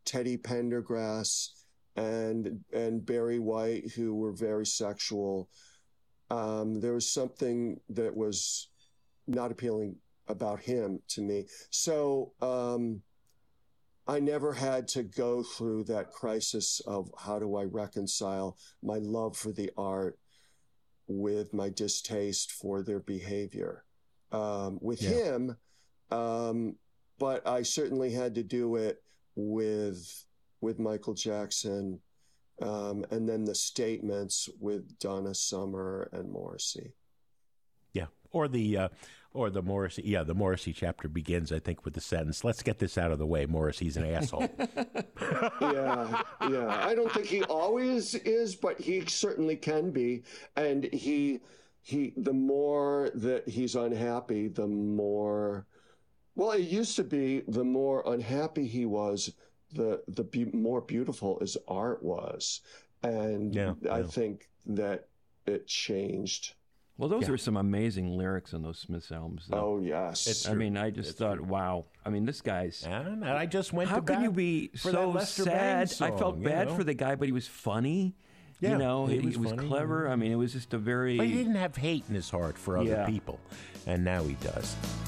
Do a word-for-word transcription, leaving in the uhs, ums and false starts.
Teddy Pendergrass and and Barry White, who were very sexual. Um, there was something that was not appealing about him to me. So um, I never had to go through that crisis of how do I reconcile my love for the art with my distaste for their behavior. Um, with yeah. him, um, but I certainly had to do it with with Michael Jackson, um, and then the statements with Donna Summer and Morrissey. Yeah, or the uh, or the Morrissey. Yeah, the Morrissey chapter begins, I think, with the sentence, "Let's get this out of the way. Morrissey's an asshole." yeah, yeah. I don't think he always is, but he certainly can be, and he. He, the more that he's unhappy, the more, well, it used to be the more unhappy he was, the the be- more beautiful his art was. And yeah, I yeah. think that it changed. Well, those yeah. are some amazing lyrics in those Smiths albums, though. Oh, yes. It's I mean, I just it's thought, true. wow. I mean, this guy's... And I just went How to can you be so sad? Song, I felt bad know? for the guy, but he was funny. Yeah, you know, he he, was, he was funny. clever. I mean, it was just a very... But he didn't have hate in his heart for other yeah. people. And now he does.